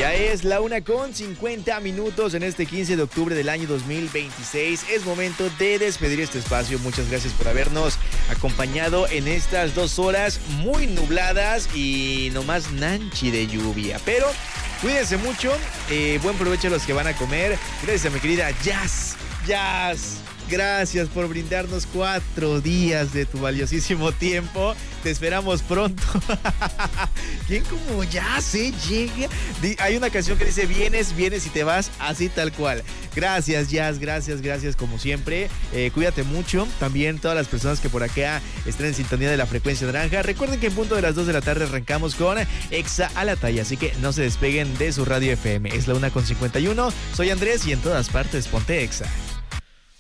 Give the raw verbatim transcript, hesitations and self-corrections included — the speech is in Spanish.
Ya es la una con cincuenta minutos en este quince de octubre del año dos mil veintiséis. Es momento de despedir este espacio. Muchas gracias por habernos acompañado en estas dos horas muy nubladas y nomás nanchi de lluvia. Pero cuídense mucho, eh, buen provecho a los que van a comer. Gracias a mi querida Jazz, Jazz. Gracias por brindarnos cuatro días de tu valiosísimo tiempo. Te esperamos pronto. ¿Quién como ya se llega? Hay una canción que dice vienes, vienes y te vas, así tal cual. Gracias, Jazz, gracias, gracias como siempre. Eh, cuídate mucho. También todas las personas que por acá estén en sintonía de la frecuencia naranja. Recuerden que en punto de las dos de la tarde arrancamos con Exa a la talla. Así que no se despeguen de su radio F M. Es la una con cincuenta y uno. Soy Andrés y en todas partes ponte Exa.